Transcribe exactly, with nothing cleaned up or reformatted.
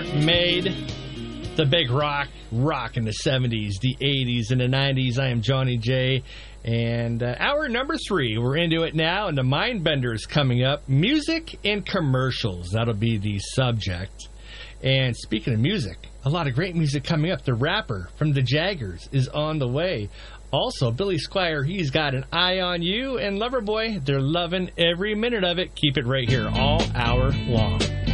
made the big rock rock in the seventies, the eighties, and the nineties. I am Johnny J. And uh, hour number three, we're into it now, and the Mindbender's coming up. Music and commercials, that'll be the subject. And speaking of music, a lot of great music coming up. The rapper from the Jaggers is on the way. Also, Billy Squier, he's got an eye on you. And Loverboy, they're loving every minute of it. Keep it right here all hour long.